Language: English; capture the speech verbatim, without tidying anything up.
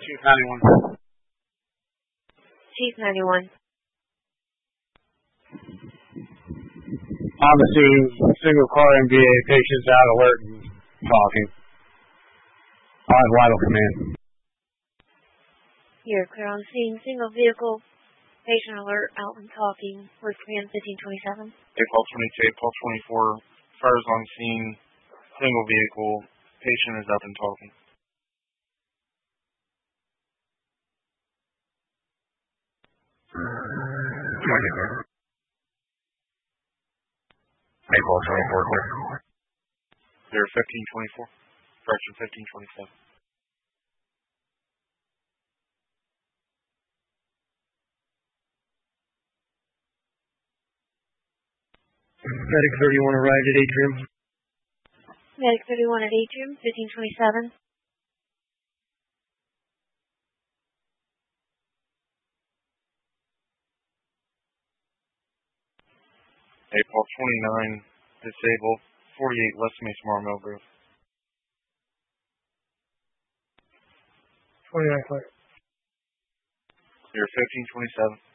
Chief ninety-one. Chief ninety-one. On the scene, single car M V A, patients out alert and talking. I'll have vital command. You're clear on scene, single vehicle, patient alert, out and talking, with command fifteen twenty-seven. April twenty-two, April twenty-four, fires on scene, single vehicle, patient is up and talking. April twenty-four, clear. Clear fifteen twenty-four, correction fifteen twenty-seven. Medic thirty-one arrived at Atrium. Medic thirty-one at Atrium, fifteen twenty-seven. April twenty-nine, disabled, forty-eight West Mesa Millgrove. twenty-nine, clear. Clear fifteen twenty-seven.